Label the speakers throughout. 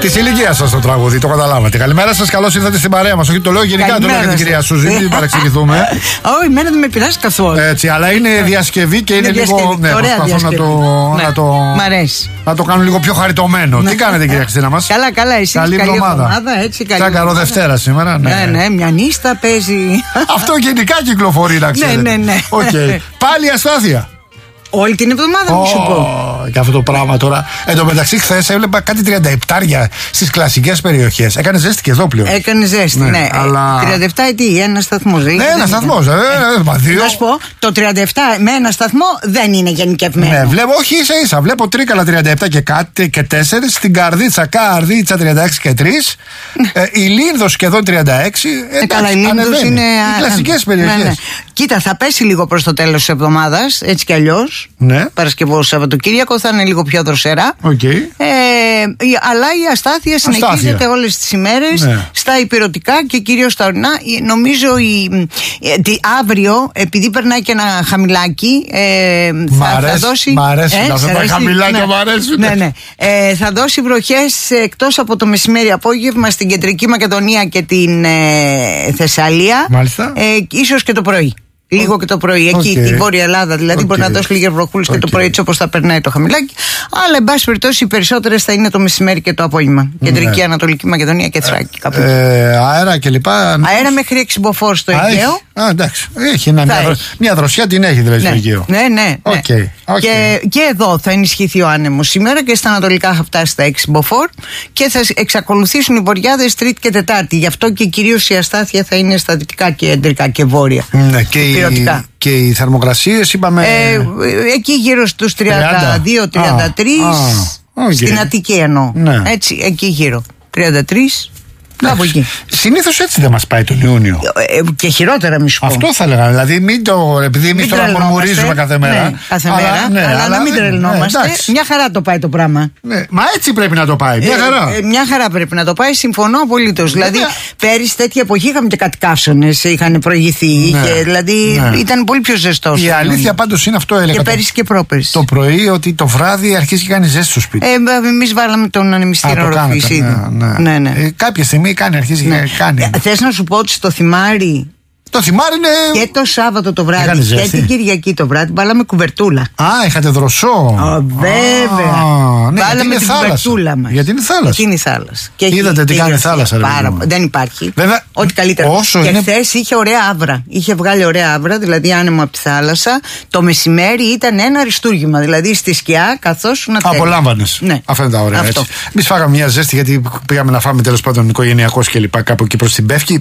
Speaker 1: Τη ηλικία σας το τραγούδι, το καταλάβατε. Καλημέρα σας, καλώς ήρθατε στην παρέα μας. Όχι, το λέω γενικά, το λέω για την κυρία Σούζη, μην παρεξηγηθούμε.
Speaker 2: Όχι, εμένα δεν με πειράζει καθόλου.
Speaker 1: Έτσι, αλλά είναι διασκευή και είναι λίγο. Ναι, προσπαθώ να το κάνω λίγο πιο χαριτωμένο. Τι κάνετε, κυρία Χριστίνα μας?
Speaker 2: Καλά, εσείς.
Speaker 1: Καλή εβδομάδα. Τσάκαρο Δευτέρα σήμερα.
Speaker 2: Ναι, μια νύστα παίζει.
Speaker 1: Αυτό γενικά κυκλοφορεί, να ξέρετε.
Speaker 2: Ναι.
Speaker 1: Πάλι αστάθεια.
Speaker 2: Όλη την εβδομάδα μου σου πω.
Speaker 1: Και αυτό το πράγμα τώρα. Εν τω μεταξύ, χθες έβλεπα κάτι 37 στις κλασικές περιοχές. Έκανε ζέστη και εδώ πλέον.
Speaker 2: Έκανε ζέστη, ναι.
Speaker 1: Αλλά...
Speaker 2: 37 ετή, ένα σταθμό.
Speaker 1: Ναι, ένα σταθμό.
Speaker 2: Να σου πω, το 37 με ένα σταθμό δεν είναι γενικευμένο.
Speaker 1: Ναι, βλέπω, όχι ίσα. Βλέπω Τρίκαλα 37 και κάτι και 4. Στην Καρδίτσα, 36 και 3. Η Λίνδος σχεδόν 36.
Speaker 2: Καλά, η Λίνδος είναι.
Speaker 1: Οι κλασικές περιοχές.
Speaker 2: Ναι. Κοίτα, θα πέσει λίγο προς το τέλος της εβδομάδας, έτσι κι αλλιώς.
Speaker 1: Ναι.
Speaker 2: Παρασκευό, Σαββατοκύριακο θα είναι λίγο πιο δροσερά.
Speaker 1: Okay.
Speaker 2: Αλλά η αστάθεια συνεχίζεται όλες τις ημέρες, στα ηπειρωτικά και κυρίως στα ορεινά. Νομίζω αύριο, επειδή περνάει και ένα χαμηλάκι, θα δώσει.
Speaker 1: Μ' αρέσει αυτά τα χαμηλάκια, μ' αρέσουν.
Speaker 2: Ναι. Θα δώσει βροχές εκτός από το μεσημέρι απόγευμα στην Κεντρική Μακεδονία και την Θεσσαλία.
Speaker 1: Μάλιστα.
Speaker 2: Ίσως και το πρωί. Λίγο και το πρωί, εκεί, τη Βόρεια Ελλάδα δηλαδή, μπορεί να δώσει λίγες βροχούλες και το πρωί, έτσι όπως θα περνάει το χαμηλάκι. Αλλά, εν πάση περιπτώσει, οι περισσότερες θα είναι το μεσημέρι και το απόγευμα. Κεντρική, Ανατολική Μακεδονία και Θράκη.
Speaker 1: Αέρα και λοιπά.
Speaker 2: Αέρα μέχρι 6 μποφόρ στο Αιγαίο.
Speaker 1: Εντάξει. Έχει μια δροσιά, την έχει δηλαδή στο Αιγαίο.
Speaker 2: Ναι. Και εδώ θα ενισχυθεί ο άνεμος σήμερα και στα ανατολικά θα φτάσει στα 6 μποφόρ και θα εξακολουθήσουν οι βοριάδες Τρίτη και Τετάρτη. Γι' αυτό και κυρίως η αστάθεια θα είναι στα δυτικά, κεντρικά και βόρεια.
Speaker 1: Και οι θερμοκρασίες είπαμε.
Speaker 2: Εκεί γύρω στους 32-33. Στην Αττική εννοώ. Έτσι, εκεί γύρω. 33. Κάπου εκεί.
Speaker 1: Συνήθως έτσι δεν μας πάει τον Ιούνιο.
Speaker 2: Και χειρότερα, μη σου πω.
Speaker 1: Αυτό θα έλεγα. Δηλαδή, επειδή εμείς τώρα μουρμουρίζουμε κάθε μέρα.
Speaker 2: Αλλά να μην τρελνόμαστε. Μια χαρά το πάει το πράγμα.
Speaker 1: Μα έτσι πρέπει να το πάει. Μια χαρά.
Speaker 2: Μια χαρά πρέπει να το πάει. Συμφωνώ απολύτως. Δηλαδή, πέρυσι τέτοια εποχή είχαμε και κάτι καύσονες. Είχαν προηγηθεί. Δηλαδή, ήταν πολύ πιο ζεστό.
Speaker 1: Η αλήθεια πάντως είναι αυτό, έλεγα.
Speaker 2: Και πέρυσι και πρόπερσι.
Speaker 1: Το πρωί, ότι το βράδυ αρχίζει και κάνει ζέστη στο σπίτι.
Speaker 2: Εμείς βάλαμε τον ανεμιστήρα οροφής.
Speaker 1: Κάποια στιγμή αρχίζει και κάνει.
Speaker 2: Θες να σου πω ότι στο θυμάρι.
Speaker 1: Το θυμάρι είναι.
Speaker 2: Και το Σάββατο το βράδυ και την Κυριακή το βράδυ βάλαμε κουβερτούλα.
Speaker 1: Είχατε δροσό.
Speaker 2: Βέβαια. Βάλαμε την κουβερτούλα μας.
Speaker 1: Γιατί είναι θάλασσα.
Speaker 2: Είδατε
Speaker 1: τι κάνει η θάλασσα.
Speaker 2: Δεν υπάρχει.
Speaker 1: Βέβαια,
Speaker 2: ό,τι καλύτερα. Και χθες είχε ωραία άβρα. Είχε βγάλει ωραία άβρα, δηλαδή άνεμο από τη θάλασσα. Το μεσημέρι ήταν ένα αριστούργημα. Δηλαδή στη σκιά καθώς να τρέχει.
Speaker 1: Απολάμβανες. Αυτά είναι τα ωραία. Εμείς φάγαμε μια ζέστη γιατί πήγαμε να φάμε τέλος πάντων οικογενειακός και λοιπά κάπου εκεί προς την Πεύκη.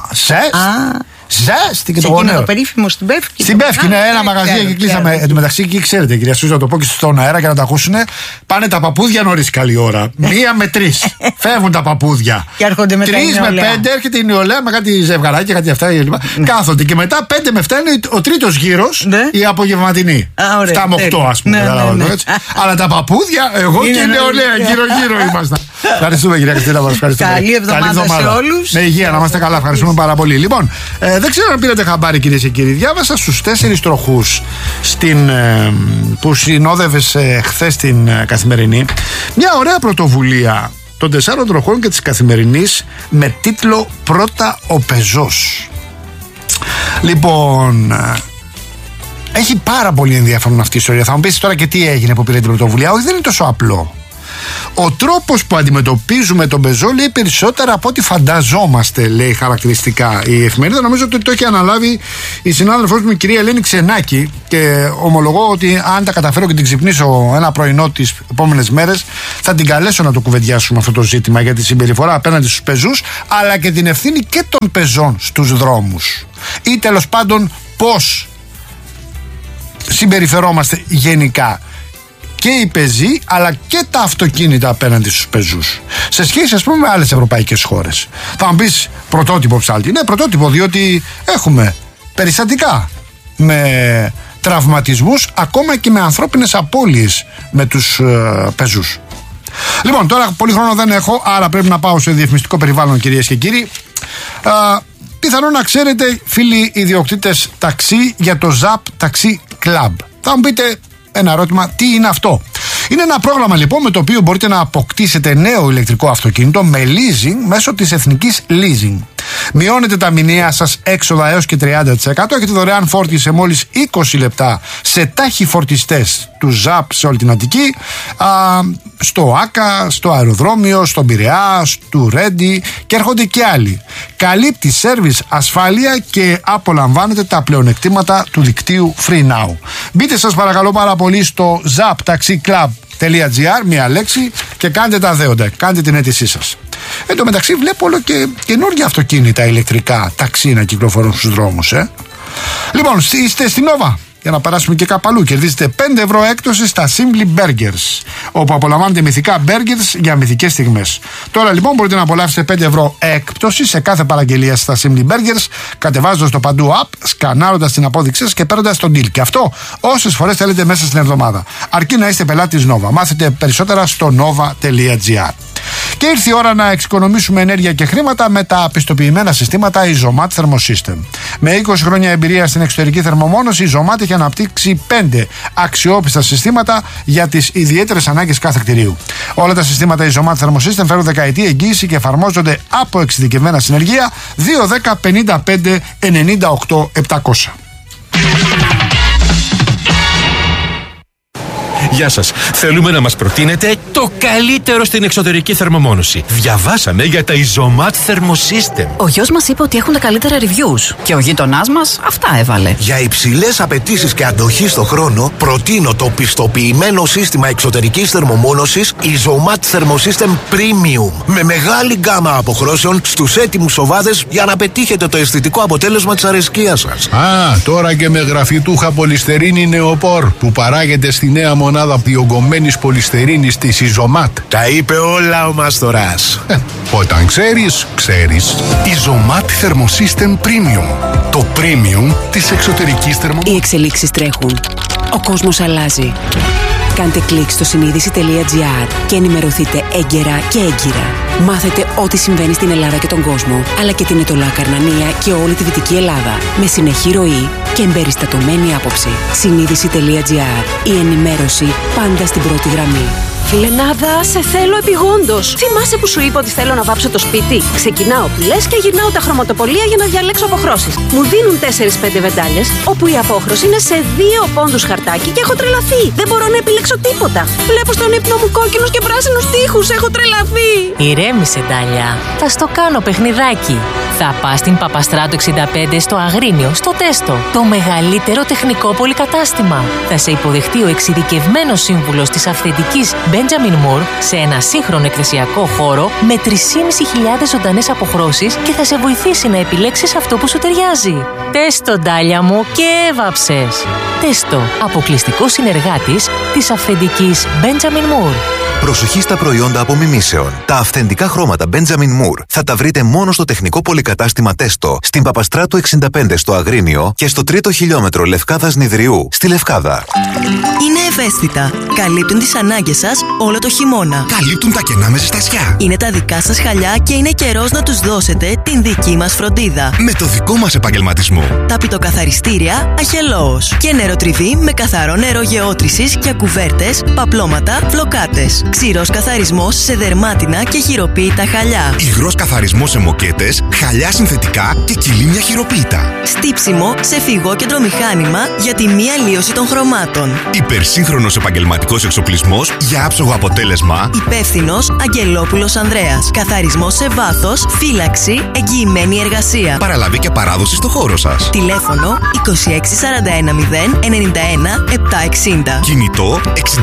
Speaker 1: Ζέστη και το γονέο.
Speaker 2: Είναι το περίφημο στην Πεύκη.
Speaker 1: Στην Πεύκη είναι ένα μαγαζί και κλείσαμε. Εν τω μεταξύ, εκεί ξέρετε, κυρία Σούζα, να το πω και στον αέρα και να τα ακούσουν. Πάνε τα παππούδια νωρίς καλή ώρα. 1 με 3. Φεύγουν τα παππούδια.
Speaker 2: Και έρχονται μετά.
Speaker 1: 3 με 5 έρχεται η νεολαία με κάτι ζευγαράκια, κάτι αυτά κλπ. Κάθονται και μετά 5 με 7 είναι ο τρίτος γύρος, η απογευματινή. 7 με 8, ας πούμε. Αλλά τα παππούδια, εγώ και η νεολαία γύρω-γύρω ήμασταν. Ευχαριστούμε, κυρία Χριστίνα.
Speaker 2: Καλή εβδομάδα σε όλους.
Speaker 1: Με υγεία, να είμαστε καλά. Ευχαριστούμε πάρα πολύ. Λοιπόν, δεν ξέρω αν πήρατε χαμπάρι, κυρίες και κύριοι. Διάβασα στους 4 τροχούς που συνόδευες χθες την Καθημερινή μια ωραία πρωτοβουλία των 4 τροχών και της Καθημερινής με τίτλο «Πρώτα ο πεζός». Λοιπόν, έχει πάρα πολύ ενδιαφέρον αυτή η ιστορία. Θα μου πεις τώρα και τι έγινε που πήρε την πρωτοβουλία. Όχι, δεν είναι τόσο απλό. Ο τρόπος που αντιμετωπίζουμε τον πεζό λέει περισσότερα από ό,τι φανταζόμαστε, λέει χαρακτηριστικά η εφημερίδα. Νομίζω ότι το έχει αναλάβει η συνάδελφός μου, η κυρία Ελένη Ξενάκη, και ομολογώ ότι αν τα καταφέρω και την ξυπνήσω ένα πρωινό τις επόμενες μέρες, θα την καλέσω να το κουβεντιάσουμε αυτό το ζήτημα για τη συμπεριφορά απέναντι στους πεζούς, αλλά και την ευθύνη και των πεζών στους δρόμους. Ή τέλος πάντων πώς συμπεριφερόμαστε γενικά. Και οι πεζοί αλλά και τα αυτοκίνητα απέναντι στους πεζούς σε σχέση, ας πούμε, με άλλες ευρωπαϊκές χώρες. Θα μου πεις πρωτότυπο ψάλτη. Ναι, πρωτότυπο, διότι έχουμε περιστατικά με τραυματισμούς, ακόμα και με ανθρώπινες απώλειες με τους πεζούς. Λοιπόν, τώρα πολύ χρόνο δεν έχω, άρα πρέπει να πάω σε διαφημιστικό περιβάλλον, κυρίες και κύριοι. Πιθανόν να ξέρετε, φίλοι ιδιοκτήτες ταξί, για το ZAP Taxi Club. Θα μου πείτε ένα ερώτημα, τι είναι αυτό? Είναι ένα πρόγραμμα λοιπόν με το οποίο μπορείτε να αποκτήσετε νέο ηλεκτρικό αυτοκίνητο με leasing μέσω της Εθνικής Leasing. Μειώνετε τα μηνιαία σας έξοδα έως και 30%. Έχετε δωρεάν φόρτιση σε μόλις 20 λεπτά σε ταχυφορτιστές του ZAP σε όλη την Αττική, στο Άκα, στο αεροδρόμιο, στον Πειραιά, στο Ρέντι και έρχονται και άλλοι. Καλύπτει σέρβις, ασφάλεια και απολαμβάνετε τα πλεονεκτήματα του δικτύου Free Now. Μπείτε σας παρακαλώ πάρα πολύ στο zaptaxiclub.gr, μία λέξη, και κάντε τα δέοντα, κάντε την αίτησή σας. Εν τω μεταξύ βλέπω όλο και καινούργια αυτοκίνητα ηλεκτρικά ταξί να κυκλοφορούν στους δρόμους. Λοιπόν, είστε στην Nova. Για να περάσουμε και κάπου αλλού, κερδίζετε 5 ευρώ έκπτωση στα Simply Burgers, όπου απολαμβάνετε μυθικά burgers για μυθικές στιγμές. Τώρα λοιπόν μπορείτε να απολαύσετε 5 ευρώ έκπτωση σε κάθε παραγγελία στα Simply Burgers, κατεβάζοντας το παντού app, σκανάροντας την απόδειξή σας και παίρνοντας τον deal. Και αυτό όσες φορές θέλετε μέσα στην εβδομάδα. Αρκεί να είστε πελάτης Nova. Μάθετε περισσότερα στο nova.gr. Και ήρθε η ώρα να εξοικονομήσουμε ενέργεια και χρήματα με τα πιστοποιημένα συστήματα Isomat Thermosystem. Με 20 χρόνια εμπειρία στην εξωτερική θερμομόνωση, η Isomat έχει αναπτύξει 5 αξιόπιστα συστήματα για τις ιδιαίτερες ανάγκες κάθε κτηρίου. Όλα τα συστήματα Isomat Thermosystem φέρουν δεκαετή εγγύηση και εφαρμόζονται από εξειδικευμένα συνεργεία 210 55 98 700.
Speaker 3: Γεια σας. Θέλουμε να μας προτείνετε το καλύτερο στην εξωτερική θερμομόνωση. Διαβάσαμε για τα Isomat Thermosystem.
Speaker 4: Ο γιος μας είπε ότι έχουν τα καλύτερα reviews και ο γείτονάς μας αυτά έβαλε.
Speaker 5: Για υψηλές απαιτήσεις και αντοχή στο χρόνο, προτείνω το πιστοποιημένο σύστημα εξωτερικής θερμομόνωσης Isomat Thermosystem Premium. Με μεγάλη γκάμα αποχρώσεων στους έτοιμους οβάδες για να πετύχετε το αισθητικό αποτέλεσμα της αρεσκίας σας.
Speaker 6: Τώρα και με γραφιτούχα πολυστερίνη νεοπόρ που παράγεται στη νέα μονάδα διογκωμένης πολυστερίνης της Isomat.
Speaker 5: Τα είπε όλα ο Μαστοράς.
Speaker 6: Όταν ξέρεις, ξέρεις.
Speaker 7: Isomat Thermosystem Premium. Το premium της εξωτερικής θερμομόνωσης.
Speaker 8: Οι εξελίξεις τρέχουν. Ο κόσμος αλλάζει. Κάντε κλικ στο συνείδηση.gr και ενημερωθείτε έγκαιρα και έγκυρα. Μάθετε ό,τι συμβαίνει στην Ελλάδα και τον κόσμο, αλλά και την Ετωλά Καρνανία και όλη τη Δυτική Ελλάδα, με συνεχή ροή και εμπεριστατωμένη άποψη. Συνείδηση.gr. Η ενημέρωση πάντα στην πρώτη γραμμή.
Speaker 9: Φιλενάδα, σε θέλω επιγόντως. Θυμάσαι που σου είπα ότι θέλω να βάψω το σπίτι? Ξεκινάω πυλές και γυρνάω τα χρωματοπολία για να διαλέξω αποχρώσεις. Μου δίνουν 4-5 βεντάλιες, όπου η απόχρωση είναι σε 2 πόντους χαρτάκι και έχω τρελαθεί. Δεν μπορώ να επιλέξω τίποτα. Βλέπω στον ύπνο μου κόκκινους και πράσινους τοίχους. Έχω τρελαθεί.
Speaker 10: Ηρέμησε, Ντάλια. Θα στο κάνω παιχνιδάκι. Θα πας στην Παπαστράτου 65 στο Αγρίνιο, στο Τέστο. Το μεγαλύτερο τεχνικό πολυκατάστημα. Θα σε υποδεχτεί ο εξειδικευμένος σύμβουλος της αυθεντικής Benjamin Moore σε ένα σύγχρονο εκκλησιακό χώρο με 3.500 ζωντανές αποχρώσεις και θα σε βοηθήσει να επιλέξεις αυτό που σου ταιριάζει. Τέστο, Ντάλια μου, και έβαψες. Τέστο, αποκλειστικός συνεργάτης της αυθεντικής Benjamin Moore.
Speaker 11: Προσοχή στα προϊόντα απομιμήσεων. Τα αυθεντικά χρώματα Benjamin Moore θα τα βρείτε μόνο στο τεχνικό πολυκατάστημα Τέστο, στην Παπαστράτου 65 στο Αγρίνιο και στο 3ο χιλιόμετρο Λευκάδας Νιδριού στη Λευκάδα.
Speaker 12: Είναι ευαίσθητα. Καλύπτουν τις ανάγκες σας όλο το χειμώνα.
Speaker 7: Καλύπτουν τα κενά με ζεστασιά.
Speaker 12: Είναι τα δικά σας χαλιά και είναι καιρός να τους δώσετε την δική μας φροντίδα.
Speaker 7: Με το δικό μας επαγγελματισμό.
Speaker 12: Τα πιτοκαθαριστήρια Αχελώος και νεροτριβή με καθαρό νερό γεώτρησης για κουβέρτες, παπλώματα, φλοκάτες. Ξηρός καθαρισμός σε δερμάτινα και χειροποίητα χαλιά.
Speaker 7: Υγρός καθαρισμός σε μοκέτες, χαλιά συνθετικά και κυλίμια χειροποίητα.
Speaker 12: Στύψιμο σε φυγόκεντρο μηχάνημα για τη μη αλλίωση των χρωμάτων.
Speaker 7: Υπερσύγχρονος επαγγελματικός εξοπλισμός για άψογο αποτέλεσμα.
Speaker 12: Υπεύθυνος Αγγελόπουλος Ανδρέας. Καθαρισμός σε βάθος, φύλαξη, εγγυημένη εργασία.
Speaker 7: Παραλαβή και παράδοση στο χώρο σας.
Speaker 12: Τηλέφωνο 2641 091 760.
Speaker 7: Κινητό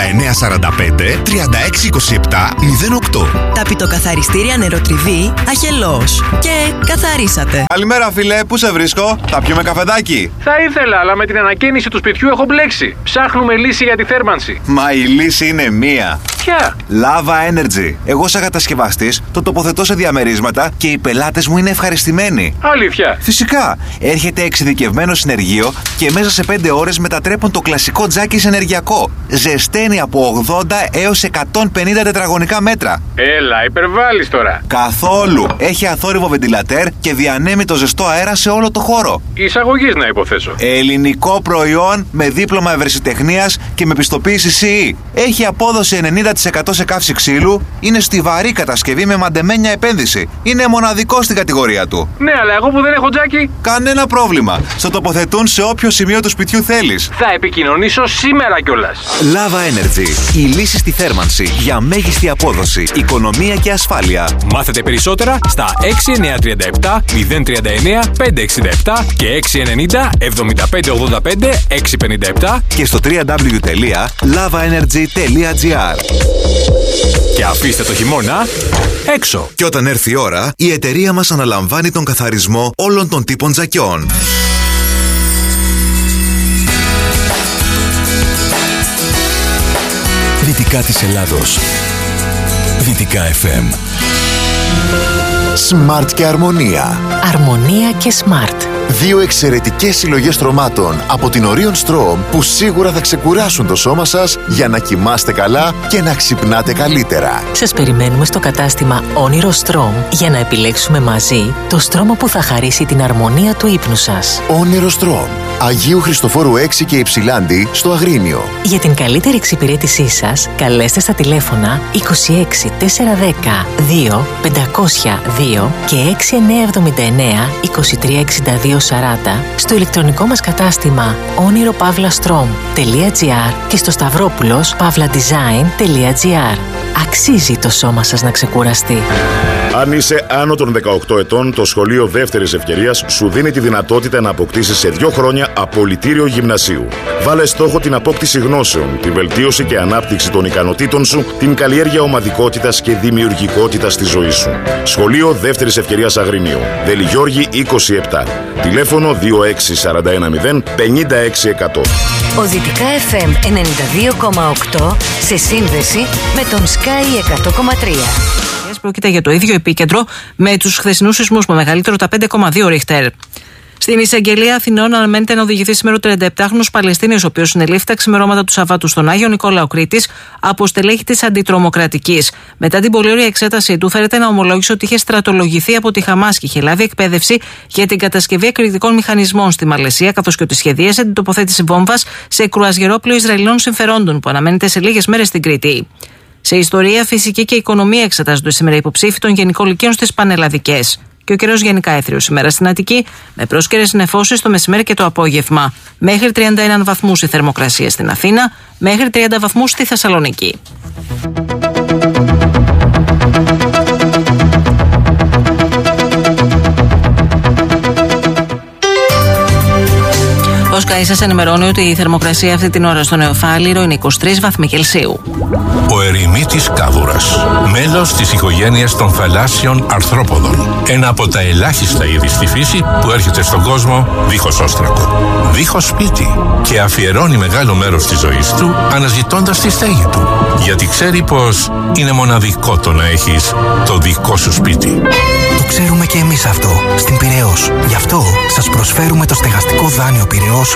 Speaker 7: 6945 3627 08.
Speaker 12: Τα πιτοκαθαριστήρια νεροτριβή Αχελώος. Και καθαρίσατε.
Speaker 13: Καλημέρα, φίλε, πού σε βρίσκω? Θα πιούμε καφεδάκι?
Speaker 14: Θα ήθελα, αλλά με την ανακαίνιση του σπιτιού έχω μπλέξει. Ψάχνουμε λύση για τη θέρμανση.
Speaker 13: Μα η λύση είναι μία.
Speaker 3: Αλήθεια?
Speaker 13: Lava Energy. Εγώ σαν κατασκευαστής το τοποθετώ σε διαμερίσματα και οι πελάτες μου είναι ευχαριστημένοι.
Speaker 3: Αλήθεια?
Speaker 13: Φυσικά. Έρχεται εξειδικευμένο συνεργείο και μέσα σε 5 ώρες μετατρέπουν το κλασικό τζάκι σε ενεργειακό. Ζεσταίνει από 80 έως 150 τετραγωνικά μέτρα.
Speaker 3: Έλα, υπερβάλλεις τώρα.
Speaker 13: Καθόλου. Έχει αθόρυβο βεντιλατέρ και διανέμει το ζεστό αέρα σε όλο το χώρο.
Speaker 3: Εισαγωγής να υποθέσω.
Speaker 13: Ελληνικό προϊόν με δίπλωμα ευρεσιτεχνίας και με πιστοποίηση CE. Έχει απόδοση 90% σε καύση ξύλου. Είναι στιβαρή κατασκευή με μαντεμένια επένδυση. Είναι μοναδικό στην κατηγορία του.
Speaker 3: Ναι, αλλά εγώ που δεν έχω τζάκι.
Speaker 13: Κανένα πρόβλημα. Στο τοποθετούν σε όποιο σημείο του σπιτιού θέλεις.
Speaker 3: Θα επικοινωνήσω σήμερα κιόλας.
Speaker 11: Lava Energy. Η λύση στη θέρμανση για μέγιστη απόδοση, οικονομία και ασφάλεια.
Speaker 3: Μάθετε περισσότερα στα 6937 039 567 και 690 7585 657
Speaker 11: και στο www.lavaenergy.gr.
Speaker 3: Και αφήστε το χειμώνα έξω.
Speaker 11: Και όταν έρθει η ώρα, η εταιρεία μας αναλαμβάνει τον καθαρισμό όλων των τύπων τζακιών.
Speaker 14: Δυτικά της Ελλάδος. Δυτικά FM.
Speaker 7: Smart και Αρμονία.
Speaker 10: Αρμονία και Smart.
Speaker 7: Δύο εξαιρετικές συλλογές στρωμάτων από την Orion Strom που σίγουρα θα ξεκουράσουν το σώμα σας για να κοιμάστε καλά και να ξυπνάτε καλύτερα.
Speaker 10: Σας περιμένουμε στο κατάστημα Όνειρο Strom για να επιλέξουμε μαζί το στρώμα που θα χαρίσει την αρμονία του ύπνου σας.
Speaker 7: Όνειρο Strom. Αγίου Χριστοφόρου 6 και Υψηλάντη στο Αγρίνιο.
Speaker 10: Για την καλύτερη εξυπηρέτησή σας, καλέστε στα τηλέφωνα 26 410 2 502 και 6979 2362 40 στο ηλεκτρονικό μας κατάστημα oniropavlastrom.gr και στο stavropoulos.pavladesign.gr. Αξίζει το σώμα σας να ξεκουραστεί.
Speaker 15: Αν είσαι άνω των 18 ετών, το σχολείο δεύτερης ευκαιρίας σου δίνει τη δυνατότητα να αποκτήσεις σε 2 χρόνια απολυτήριο γυμνασίου. Βάλε στόχο την απόκτηση γνώσεων, τη βελτίωση και ανάπτυξη των ικανοτήτων σου, την καλλιέργεια ομαδικότητας και δημιουργικότητας στη ζωή σου. Σχολείο δεύτερης ευκαιρίας Αγρινίου. Δελιγιώργη 27. Τηλέφωνο 26410 56100.
Speaker 16: Ο Δυτικά FM 92,8 σε σύνδεση με τον Sky 100,3.
Speaker 17: Πρόκειται για το ίδιο επίκεντρο με τους χθεσινούς σεισμούς με μεγαλύτερο τα 5,2 Ριχτέρ. Στην εισαγγελία Αθηνών αναμένεται να οδηγηθεί σήμερα ο 37χρονος Παλαιστίνιος, ο οποίος συνελήφθη τα ξημερώματα του Σαββάτου στον Άγιο Νικόλαο Κρήτης από στελέχη της Αντιτρομοκρατικής. Μετά την πολυόρια εξέτασή του, φέρεται να ομολόγησε ότι είχε στρατολογηθεί από τη Χαμάς και είχε λάβει εκπαίδευση για την κατασκευή εκρηκτικών μηχανισμών στη Μαλαισία, καθώς και ότι σχεδίασε την τοποθέτηση βόμβας σε κρουαζιερόπλοιο Ισραηλινών συμφερόντων που αναμένεται σε λίγες μέρες στην Κρήτη. Σε ιστορία, φυσική και οικονομία εξετάζονται σήμερα υποψήφοι των γενικών λυκείων στις πανελλαδικές. Και ο καιρός γενικά έθριος σήμερα στην Αττική, με πρόσκαιρες νεφώσεις το μεσημέρι και το απόγευμα. Μέχρι 31 βαθμούς η θερμοκρασία στην Αθήνα, μέχρι 30 βαθμούς στη Θεσσαλονίκη. Ο Sky σας ενημερώνει ότι η θερμοκρασία αυτή την ώρα στο Νεοφάλιρο είναι 23 βαθμοί Κελσίου.
Speaker 18: Ο ερημίτης κάβουρας, μέλος της οικογένειας των θαλάσσιων αρθρόποδων. Ένα από τα ελάχιστα είδη στη φύση που έρχεται στον κόσμο δίχως όστρακο, δίχως σπίτι και αφιερώνει μεγάλο μέρος της ζωής του αναζητώντας τη στέγη του. Γιατί ξέρει πως είναι μοναδικό το να έχεις το δικό σου σπίτι.
Speaker 19: Το ξέρουμε και εμείς αυτό στην Πειραιώς. Γι' αυτό σας προσφέρουμε το στεγαστικό δάνειο Πειραιώς